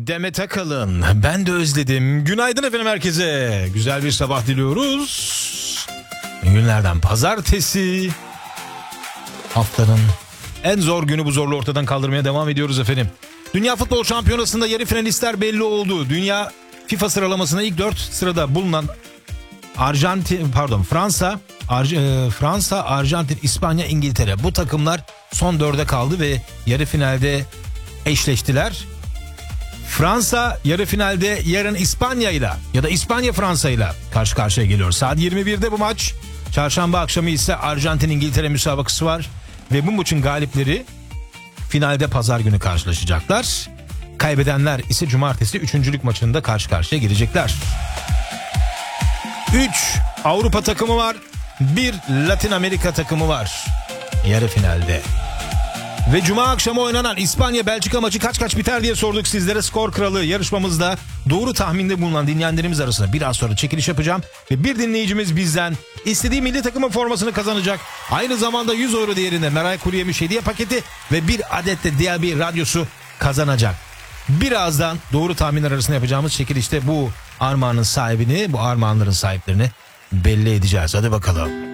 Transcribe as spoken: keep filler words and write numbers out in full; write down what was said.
Demet Akalın. Ben de özledim. Günaydın efendim herkese. Güzel bir sabah diliyoruz. Günlerden pazartesi. Haftanın en zor günü, bu zorluğu ortadan kaldırmaya devam ediyoruz efendim. Dünya Futbol Şampiyonası'nda yarı finalistler belli oldu. Dünya FIFA sıralamasında ilk dört sırada bulunan Arjantin, pardon Fransa, Ar- e, Fransa, Arjantin, İspanya, İngiltere. Bu takımlar son dörde kaldı ve yarı finalde eşleştiler. Fransa yarı finalde yarın İspanya ile ya da İspanya Fransa ile karşı karşıya geliyor. Saat yirmi birde bu maç. Çarşamba akşamı ise Arjantin İngiltere müsabakası var ve bu maçın galipleri finalde pazar günü karşılaşacaklar. Kaybedenler ise cumartesi üçüncülük maçında karşı karşıya gelecekler. üç Avrupa takımı var. bir Latin Amerika takımı var yarı finalde. Ve cuma akşamı oynanan İspanya-Belçika maçı kaç kaç biter diye sorduk sizlere. Skor Kralı yarışmamızda doğru tahminde bulunan dinleyenlerimiz arasında biraz sonra çekiliş yapacağım. Ve bir dinleyicimiz bizden istediği milli takımın formasını kazanacak. Aynı zamanda yüz euro değerinde Meray Kuru Yemiş hediye paketi ve bir adet de D L B radyosu kazanacak. Birazdan doğru tahminler arasında yapacağımız çekilişte bu armağanın sahibini, bu armağanların sahiplerini belli edeceğiz. Hadi bakalım.